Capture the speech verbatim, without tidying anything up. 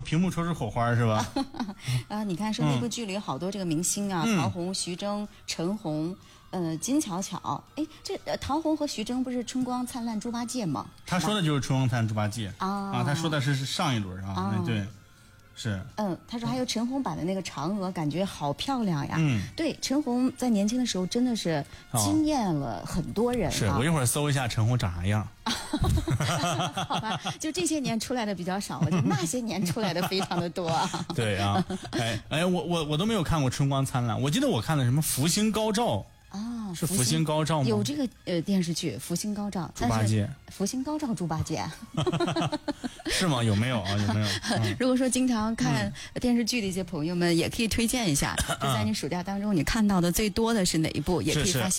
屏幕抽出火花是吧？ 啊，你看说那部剧里有好多这个明星啊， 嗯、 陶虹、徐峥、陈红。呃，金巧巧，哎，这、呃、陶虹和徐峥不是春光灿烂猪八戒吗？ 他说的就是春光灿烂猪八戒啊啊，他说的是上一轮啊，啊哎、对，是。 嗯，他说还有陈红版的那个嫦娥，感觉好漂亮呀。 嗯， 对，陈红在年轻的时候真的是惊艳了很多人、啊哦。 是我一会儿搜一下陈红长啥样。 好吧，就这些年出来的比较少，就那些年出来的非常的多啊。 对啊，哎哎，我我我都没有看过春光灿烂，我记得我看的什么福星高照。 啊， 是福星高照吗？ 有这个呃电视剧《福星高照》， 猪八戒， 福星高照猪八戒， 是吗？有没有啊？有没有？ 嗯、如果说经常看电视剧的一些朋友们，也可以推荐一下，就在你暑假当中你看到的最多的是哪一部，也可以发现。